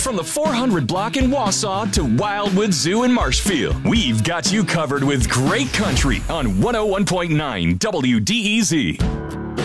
From the 400 block in Wausau to Wildwood Zoo in Marshfield, we've got you covered with great country on 101.9 WDEZ.